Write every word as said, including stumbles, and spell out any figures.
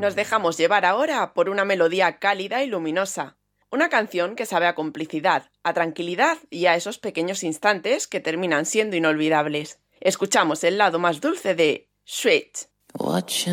Nos dejamos llevar ahora por una melodía cálida y luminosa. Una canción que sabe a complicidad, a tranquilidad y a esos pequeños instantes que terminan siendo inolvidables. Escuchamos el lado más dulce de Sweet.